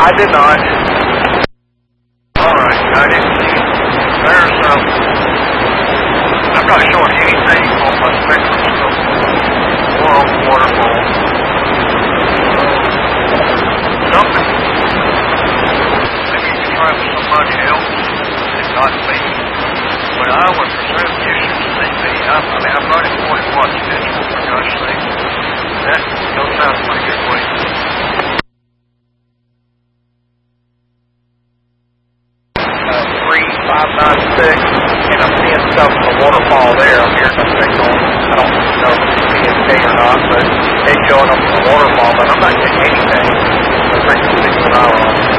I did not. Alright, I didn't see it. There's, I'm not showing anything on my spectroscope or on the waterfall. Something, maybe you can try with somebody else and not me. But I would presume you should see me. I'm running 40 watts digital, for gosh sake. That goes out a pretty good way. 3596, and I'm seeing stuff in the waterfall there. I'm hearing the signal. I don't know if it's PSK or not, but it's showing up in the waterfall, but I'm not getting anything. The frequency that I'm on.